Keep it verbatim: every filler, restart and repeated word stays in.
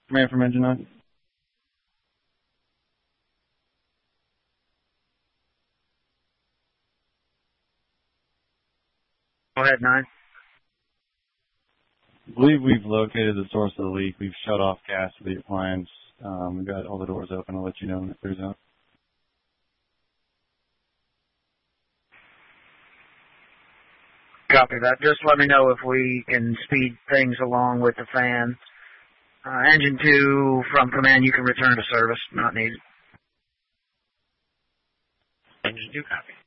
Command from engine nine. Go ahead, nine. I believe we've located the source of the leak. We've shut off gas to the appliance. Um, we've got all the doors open. I'll let you know when it clears out. Copy that. Just let me know if we can speed things along with the fan. Uh, engine two from command, you can return to service. Not needed. Engine two, copy.